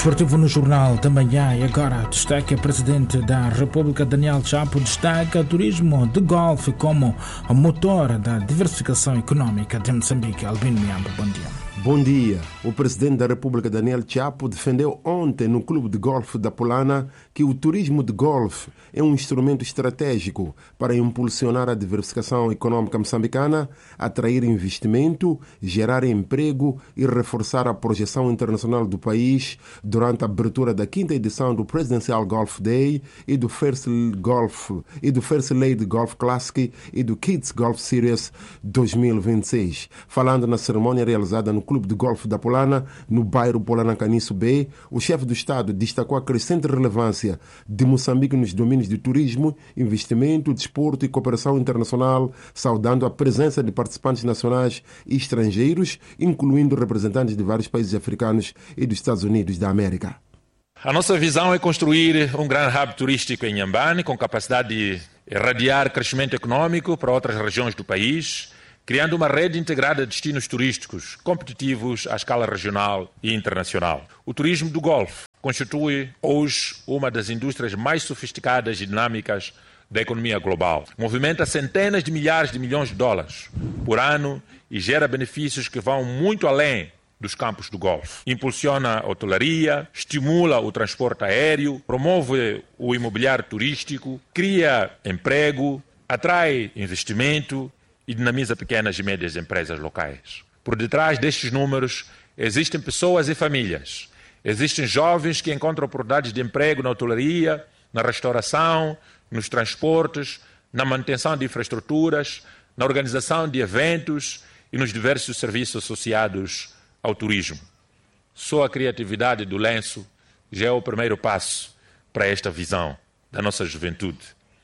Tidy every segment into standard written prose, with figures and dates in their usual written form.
Desportivo no Jornal da Manhã. E agora destaca o Presidente da República, Daniel Chapo, destaca o turismo de golfe como motor da diversificação econômica de Moçambique. Albino Miamba, bom dia. Bom dia. O Presidente da República, Daniel Chapo, defendeu ontem no Clube de Golfe da Polana que o turismo de golfe é um instrumento estratégico para impulsionar a diversificação econômica moçambicana, atrair investimento, gerar emprego e reforçar a projeção internacional do país durante a abertura da 5ª edição do Presidential Golf Day e do First Lady Golf Classic e do Kids Golf Series 2026. Falando na cerimônia realizada no Clube de Golfe da Polana, no bairro Polana-Caniço B, o chefe do Estado destacou a crescente relevância de Moçambique nos domínios de turismo, investimento, desporto e cooperação internacional, saudando a presença de participantes nacionais e estrangeiros, incluindo representantes de vários países africanos e dos Estados Unidos da América. A nossa visão é construir um grande hub turístico em Inhambane, com capacidade de irradiar crescimento econômico para outras regiões do país, criando uma rede integrada de destinos turísticos competitivos à escala regional e internacional. O turismo do Golfo constitui hoje uma das indústrias mais sofisticadas e dinâmicas da economia global. Movimenta centenas de milhares de milhões de dólares por ano e gera benefícios que vão muito além dos campos do Golfo. Impulsiona a hotelaria, estimula o transporte aéreo, promove o imobiliário turístico, cria emprego, atrai investimento e dinamiza pequenas e médias empresas locais. Por detrás destes números existem pessoas e famílias. Existem jovens que encontram oportunidades de emprego na hotelaria, na restauração, nos transportes, na manutenção de infraestruturas, na organização de eventos e nos diversos serviços associados ao turismo. Só a criatividade do lenço já é o primeiro passo para esta visão da nossa juventude.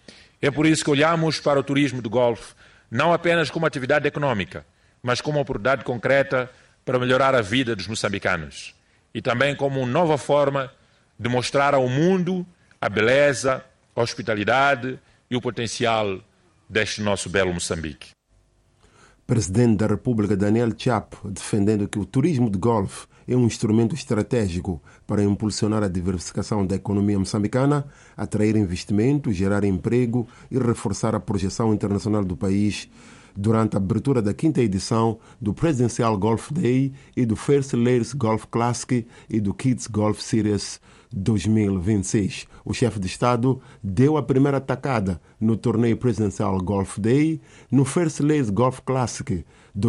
É por isso que olhamos para o turismo do Golfo não apenas como atividade econômica, mas como uma oportunidade concreta para melhorar a vida dos moçambicanos e também como uma nova forma de mostrar ao mundo a beleza, a hospitalidade e o potencial deste nosso belo Moçambique. Presidente da República, Daniel Chapo, defendendo que o turismo de golfe é um instrumento estratégico para impulsionar a diversificação da economia moçambicana, atrair investimento, gerar emprego e reforçar a projeção internacional do país durante a abertura da 5ª edição do Presidential Golf Day e do First Ladies Golf Classic e do Kids Golf Series 2026. O chefe de Estado deu a primeira tacada no torneio Presidential Golf Day. No First Ladies Golf Classic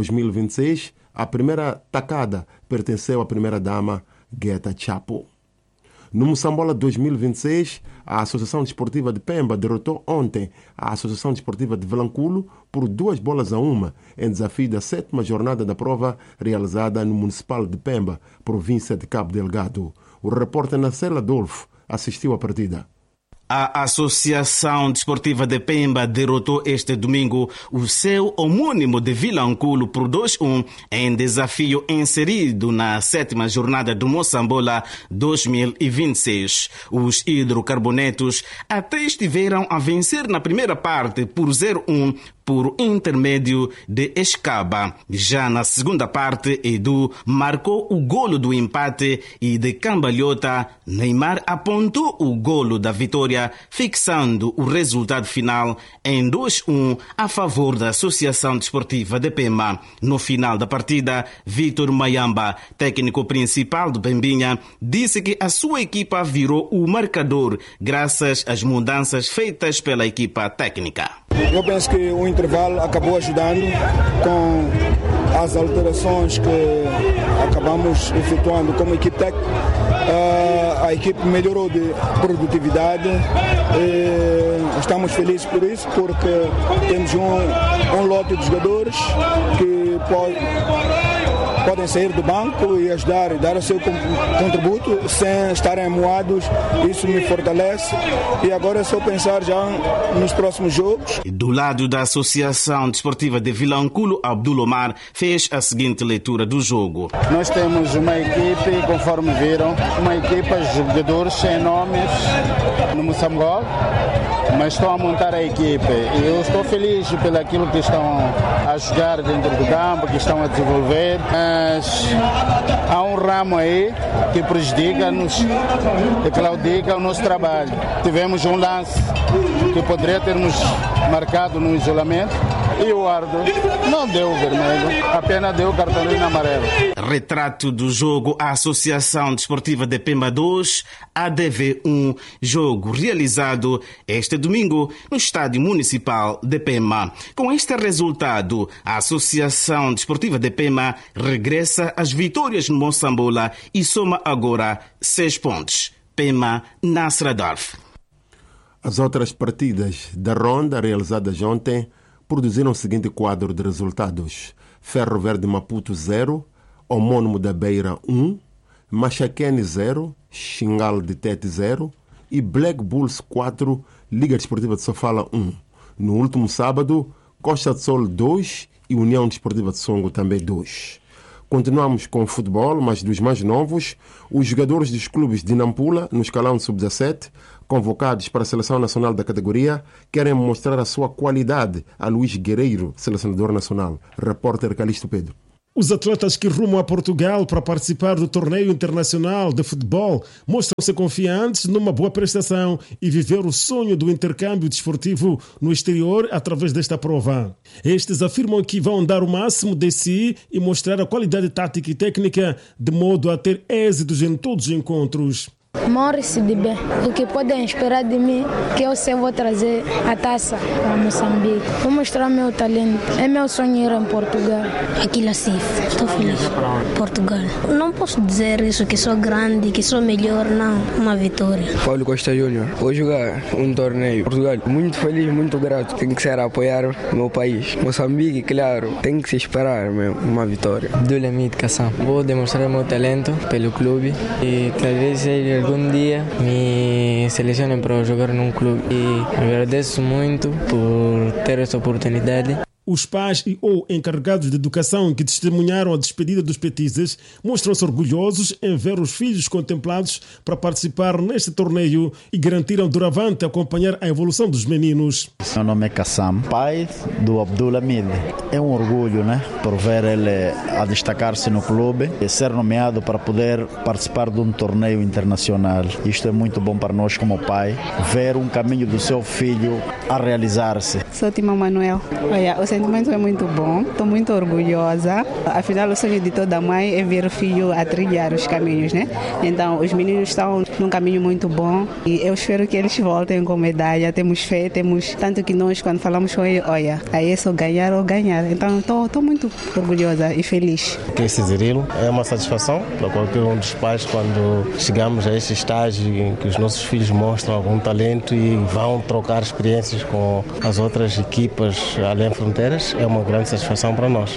2026, a primeira tacada pertenceu à primeira-dama Guetta Chapo. No Moçambola 2026, a Associação Desportiva de Pemba derrotou ontem a Associação Desportiva de Vilanculo por 2-1 em desafio da 7ª jornada da prova realizada no Municipal de Pemba, província de Cabo Delgado. O repórter Marcelo Adolfo assistiu à partida. A Associação Desportiva de Pemba derrotou este domingo o seu homônimo de Vilanculo por 2-1 em desafio inserido na 7ª jornada do Moçambola 2026. Os hidrocarbonetos até estiveram a vencer na primeira parte por 0-1 por intermédio de Escaba. Já na segunda parte, Edu marcou o golo do empate e de cambalhota, Neymar apontou o golo da vitória, fixando o resultado final em 2-1 a favor da Associação Desportiva de Pemba. No final da partida, Vítor Mayamba, técnico principal do Pembinha, disse que a sua equipa virou o marcador graças às mudanças feitas pela equipa técnica. Eu penso que o intervalo acabou ajudando com as alterações que acabamos efetuando como equipe técnica. A equipe melhorou de produtividade. Estamos felizes por isso, porque temos um lote de jogadores que podem sair do banco e ajudar, dar o seu contributo sem estarem amuados. Isso me fortalece e agora é só pensar já nos próximos jogos. Do lado da Associação Desportiva de Vilanculo, Abdul Omar fez a seguinte leitura do jogo. Nós temos uma equipe, conforme viram, uma equipe de jogadores sem nomes no Moçambola. mas estão a montar a equipe. E eu estou feliz pelo aquilo que estão a jogar dentro do campo, que estão a desenvolver, mas há um ramo aí que prejudica-nos e claudica o nosso trabalho. Tivemos um lance que poderia ter-nos marcado no isolamento e o árbitro não deu o vermelho, apenas deu o cartãozinho amarelo. Retrato do jogo à Associação Desportiva de Pemba 2, ADV1, jogo realizado este domingo no Estádio Municipal de Pemba. Com este resultado, a Associação Desportiva de Pemba regressa às vitórias no Moçambola e soma agora 6 pontos. Pemba, Nasradorf. As outras partidas da ronda realizadas ontem produziram o seguinte quadro de resultados: Ferro Verde Maputo 0, Homônimo da Beira 1, Machaquene 0, Xingal de Tete 0 e Black Bulls 4, Liga Desportiva de Sofala 1. No último sábado, Costa de Sol 2 e União Desportiva de Songo também 2. Continuamos com o futebol, mas dos mais novos, os jogadores dos clubes de Nampula, no escalão sub-17, convocados para a Seleção Nacional da categoria, querem mostrar a sua qualidade a Luís Guerreiro, selecionador nacional. Repórter Calixto Pedro. Os atletas que rumam a Portugal para participar do torneio internacional de futebol mostram-se confiantes numa boa prestação e viver o sonho do intercâmbio desportivo no exterior através desta prova. Estes afirmam que vão dar o máximo de si e mostrar a qualidade tática e técnica de modo a ter êxitos em todos os encontros. Morre-se de bem. O que podem esperar de mim que eu sei vou trazer a taça para Moçambique. Vou mostrar meu talento. É meu sonho ir em Portugal. Aqui na CIF. Estou feliz. Portugal. Não posso dizer isso, que sou grande, que sou melhor, não. Uma vitória. Paulo Costa Júnior. Vou jogar um torneio. Portugal. Muito feliz, muito grato. Tem que ser a apoiar o meu país. Moçambique, claro. Tem que se esperar uma vitória. Dulemid Kassam. Vou demonstrar meu talento pelo clube e talvez algum dia me selecionem para jogar num clube e agradeço muito por ter essa oportunidade. Os pais e ou encarregados de educação que testemunharam a despedida dos petizes mostram-se orgulhosos em ver os filhos contemplados para participar neste torneio e garantiram doravante acompanhar a evolução dos meninos. Meu nome é Kassam, pai do Abdulamid. É um orgulho, por ver ele a destacar-se no clube e ser nomeado para poder participar de um torneio internacional. Isto é muito bom para nós como pai, ver um caminho do seu filho a realizar-se. Sou Timão Manuel. O sentimento é muito bom, estou muito orgulhosa. Afinal, o sonho de toda mãe é ver o filho a trilhar os caminhos, Então, os meninos estão num caminho muito bom e eu espero que eles voltem com medalha. Temos fé, tanto que nós, quando falamos com ele, olha, aí é só ganhar ou ganhar. Então, estou muito orgulhosa e feliz. Esse Zirilo é uma satisfação para qualquer um dos pais quando chegamos a este estágio em que os nossos filhos mostram algum talento e vão trocar experiências com as outras equipas além fronteiras. É uma grande satisfação para nós.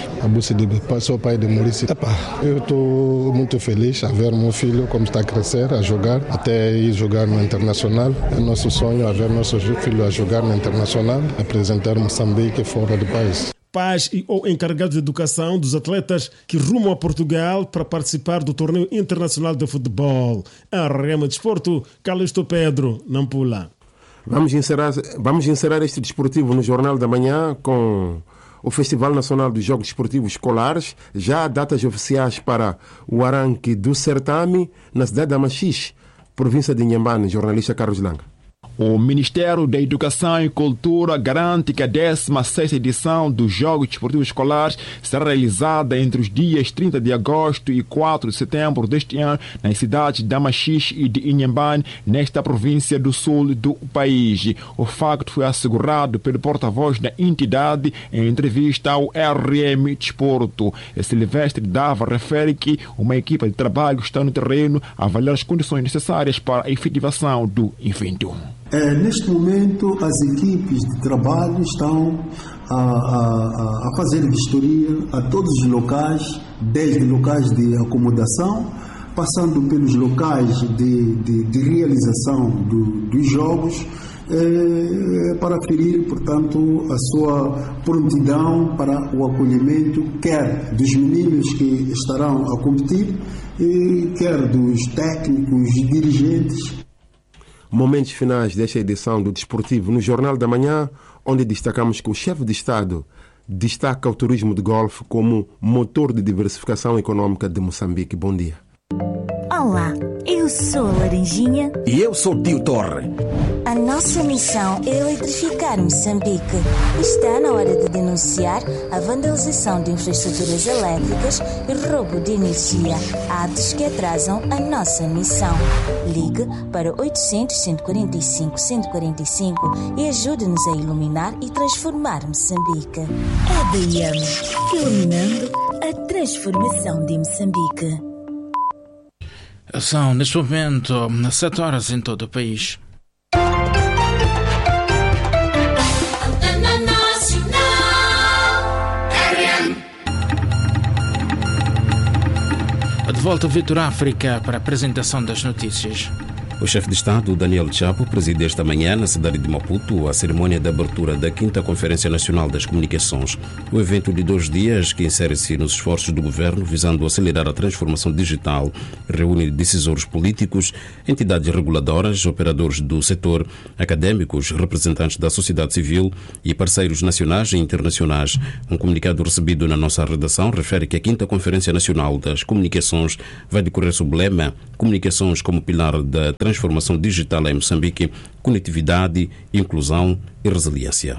Sou pai de Maurício. Eu estou muito feliz a ver meu filho como está a crescer, a jogar, até ir jogar no Internacional. É nosso sonho a ver nossos filhos a jogar no Internacional, apresentar Moçambique fora do país. Pais e ou encarregados de educação dos atletas que rumam a Portugal para participar do torneio internacional de futebol. A Rema Desporto, Calixto Pedro, Nampula. Vamos encerrar este desportivo no Jornal da Manhã com o Festival Nacional dos Jogos Desportivos Escolares. Já há datas oficiais para o arranque do certame na cidade de Amaxixe, província de Inhambane. Jornalista Carlos Langa. O Ministério da Educação e Cultura garante que a 16ª edição dos Jogos Desportivos Escolares será realizada entre os dias 30 de agosto e 4 de setembro deste ano nas cidades de Amaxixe e de Inhambane, nesta província do sul do país. O facto foi assegurado pelo porta-voz da entidade em entrevista ao RM Desporto. Silvestre Dava refere que uma equipa de trabalho está no terreno a avaliar as condições necessárias para a efetivação do evento. Neste momento, as equipes de trabalho estão a fazer vistoria a todos os locais, desde locais de acomodação, passando pelos locais de realização dos jogos, para aferir, portanto, a sua prontidão para o acolhimento, quer dos meninos que estarão a competir, quer dos técnicos e dirigentes. Momentos finais desta edição do Desportivo no Jornal da Manhã, onde destacamos que o chefe de Estado destaca o turismo de golfe como motor de diversificação econômica de Moçambique. Bom dia. Olá, eu sou a Laranjinha. E eu sou Tio Torre. A nossa missão é eletrificar Moçambique. Está na hora de denunciar a vandalização de infraestruturas elétricas e roubo de energia, atos que atrasam a nossa missão. Ligue para 800-145-145 e ajude-nos a iluminar e transformar Moçambique. EDM, iluminando a transformação de Moçambique. São, neste momento, 7 horas em todo o país. De volta ao Vitor África para a apresentação das notícias. O chefe de Estado, Daniel Chapo, preside esta manhã na cidade de Maputo a cerimônia de abertura da 5ª Conferência Nacional das Comunicações. O evento de 2 dias, que insere-se nos esforços do governo visando acelerar a transformação digital, reúne decisores políticos, entidades reguladoras, operadores do setor, académicos, representantes da sociedade civil e parceiros nacionais e internacionais. Um comunicado recebido na nossa redação refere que a 5ª Conferência Nacional das Comunicações vai decorrer sob o lema Comunicações como pilar da transformação digital em Moçambique, conectividade, inclusão e resiliência.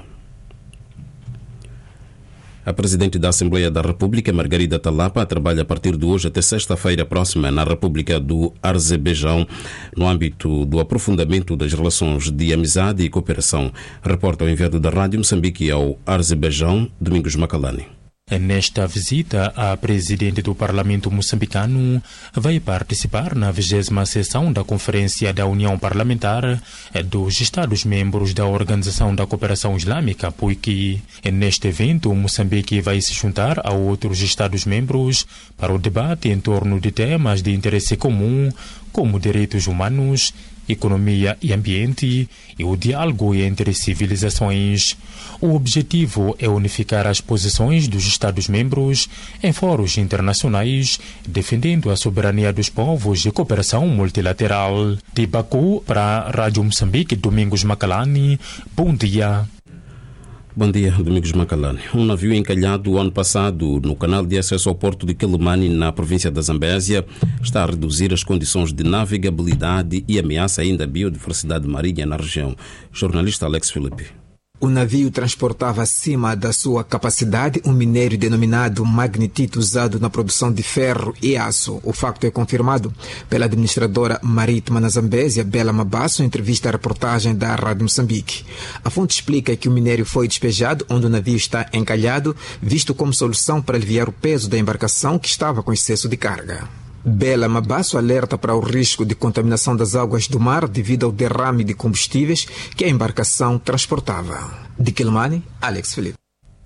A Presidente da Assembleia da República, Margarida Talapa, trabalha a partir de hoje até sexta-feira próxima na República do Azerbaijão, no âmbito do aprofundamento das relações de amizade e cooperação. Reporta o enviado da Rádio Moçambique ao Azerbaijão, Domingos Macalani. Nesta visita, a presidente do Parlamento moçambicano vai participar na 20ª sessão da Conferência da União Parlamentar dos Estados-membros da Organização da Cooperação Islâmica, PUIC. Neste evento, Moçambique vai se juntar a outros Estados-membros para o debate em torno de temas de interesse comum, como direitos humanos, economia e ambiente e o diálogo entre civilizações. O objetivo é unificar as posições dos Estados-membros em fóruns internacionais, defendendo a soberania dos povos e cooperação multilateral. De Baku, para a Rádio Moçambique, Domingos Macalani. Bom dia. Bom dia, Domingos Macalani. Um navio encalhado ano passado no canal de acesso ao porto de Quelimane, na província da Zambésia, está a reduzir as condições de navegabilidade e ameaça ainda a biodiversidade marinha na região. Jornalista Alex Filipe. O navio transportava acima da sua capacidade um minério denominado magnetite usado na produção de ferro e aço. O facto é confirmado pela administradora marítima na Zambésia, Bela Mabasso, em entrevista à reportagem da Rádio Moçambique. A fonte explica que o minério foi despejado onde o navio está encalhado, visto como solução para aliviar o peso da embarcação que estava com excesso de carga. Bela Mabasso alerta para o risco de contaminação das águas do mar devido ao derrame de combustíveis que a embarcação transportava. De Quelimane, Alex Felipe.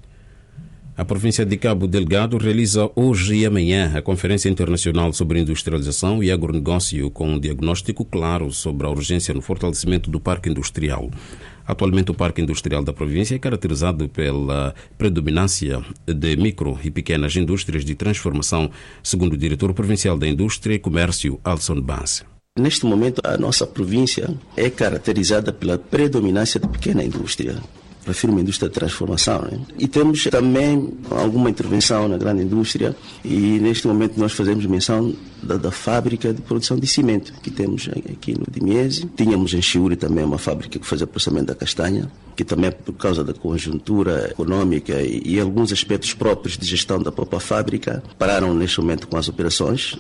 A província de Cabo Delgado realiza hoje e amanhã a Conferência Internacional sobre Industrialização e Agronegócio, com um diagnóstico claro sobre a urgência no fortalecimento do parque industrial. Atualmente, o parque industrial da província é caracterizado pela predominância de micro e pequenas indústrias de transformação, segundo o diretor provincial da Indústria e Comércio, Alson Banse. Neste momento, a nossa província é caracterizada pela predominância de pequena indústria. Refiro-me à indústria de transformação, né? E temos também alguma intervenção na grande indústria e neste momento nós fazemos menção da fábrica de produção de cimento que temos aqui no Dimiese. Tínhamos em Chiuri também uma fábrica que fazia processamento da castanha, que também por causa da conjuntura econômica e alguns aspectos próprios de gestão da própria fábrica pararam neste momento com as operações.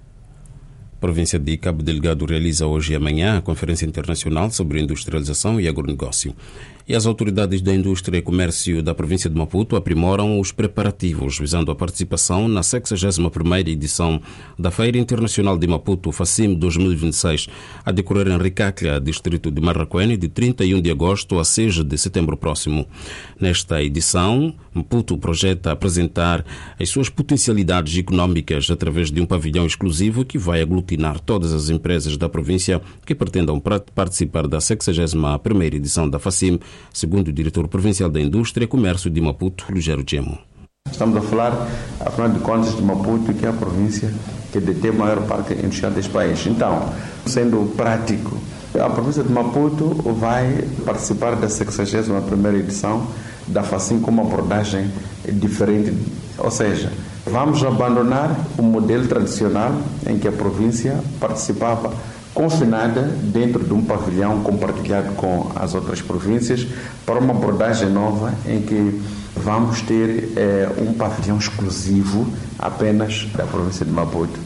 A província de Cabo Delgado realiza hoje e amanhã a Conferência Internacional sobre Industrialização e Agronegócio. E as autoridades da Indústria e Comércio da província de Maputo aprimoram os preparativos visando a participação na 61ª edição da Feira Internacional de Maputo, FACIM 2026, a decorrer em Ricaclia, distrito de Marraquene, de 31 de agosto a 6 de setembro próximo. Nesta edição, Maputo projeta apresentar as suas potencialidades econômicas através de um pavilhão exclusivo que vai aglutinar todas as empresas da província que pretendam participar da 61ª edição da FACIM, segundo o diretor provincial da Indústria e Comércio de Maputo, Lugero Gemo. Estamos a falar, afinal de contas, de Maputo, que é a província que detém o maior parque industrial deste país. Então, sendo prático, A província de Maputo vai participar da 61ª edição da FACIM com uma abordagem diferente, ou seja, vamos abandonar o modelo tradicional em que a província participava confinada dentro de um pavilhão compartilhado com as outras províncias para uma abordagem nova em que vamos ter um pavilhão exclusivo apenas da província de Maputo.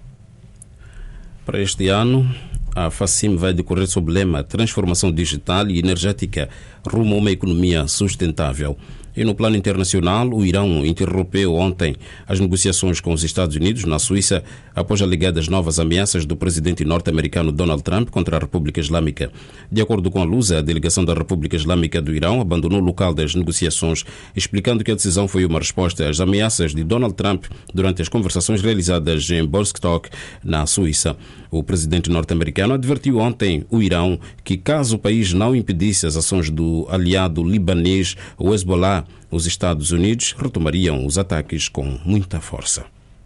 Para este ano, a FACIM vai decorrer sob o lema Transformação Digital e Energética rumo a uma economia sustentável. E no plano internacional, o Irão interrompeu ontem as negociações com os Estados Unidos na Suíça após alegadas novas ameaças do presidente norte-americano Donald Trump contra a República Islâmica. De acordo com a Lusa, a delegação da República Islâmica do Irão abandonou o local das negociações, explicando que a decisão foi uma resposta às ameaças de Donald Trump durante as conversações realizadas em Bostock, na Suíça. O presidente norte-americano advertiu ontem o Irão que, caso o país não impedisse as ações do aliado libanês, o Hezbollah, os Estados Unidos retomariam os ataques com muita força.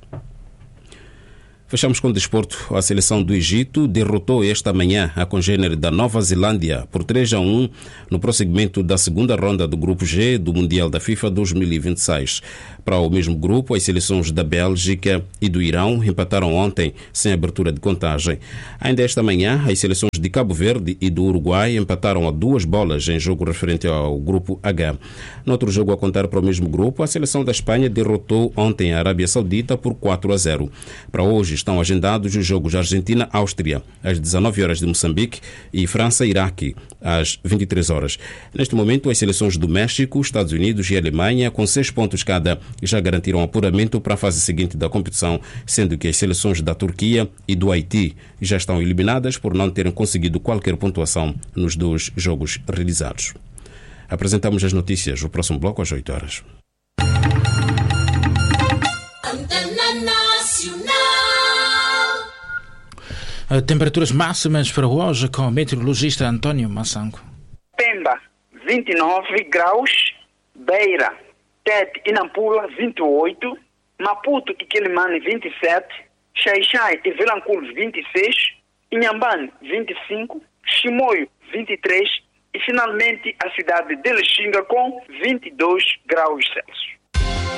Fechamos com o desporto. A seleção do Egito derrotou esta manhã a congênere da Nova Zelândia por 3-1 no prosseguimento da segunda ronda do Grupo G do Mundial da FIFA 2026. Para o mesmo grupo, as seleções da Bélgica e do Irão empataram ontem sem abertura de contagem. Ainda esta manhã, as seleções de Cabo Verde e do Uruguai empataram a 2 bolas em jogo referente ao Grupo H. No outro jogo a contar para o mesmo grupo, a seleção da Espanha derrotou ontem a Arábia Saudita por 4-0. Para hoje estão agendados os jogos Argentina-Áustria às 19 horas de Moçambique e França-Iraque às 23 horas. Neste momento, as seleções do México, Estados Unidos e Alemanha, com 6 pontos cada, já garantiram apuramento para a fase seguinte da competição, sendo que as seleções da Turquia e do Haiti já estão eliminadas por não terem conseguido qualquer pontuação nos 2 jogos realizados. Apresentamos as notícias no próximo bloco às 8 horas. Temperaturas máximas para hoje com o meteorologista António Massango. Pemba, 29 graus. Beira, Tete e Nampula, 28. Maputo e Quelimane, 27. Xai-Xai e Vilanculo, 26. Inhambane, 25. Chimoio, 23. E finalmente a cidade de Lexinga com 22 graus Celsius.